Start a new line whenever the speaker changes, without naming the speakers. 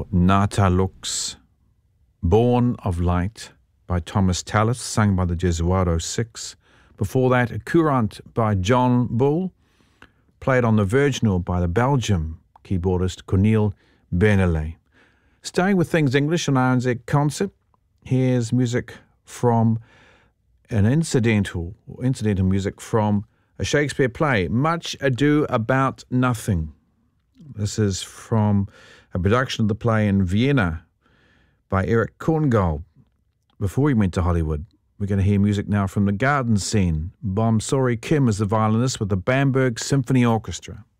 before Nata Lux, Born of Light by Thomas Tallis, sung by the Jesuado Six. Before that, a Courant by John Bull, played on the virginal by the Belgium keyboardist Cornel Benele. Staying with things English on RNZ Concert, here's music from an incidental music from a Shakespeare play, Much Ado About Nothing. This is from a production of the play in Vienna by Eric Korngold. Before he went to Hollywood, we're going to hear music now from the garden scene. Bomsori Kim is the violinist with the Bamberg Symphony Orchestra.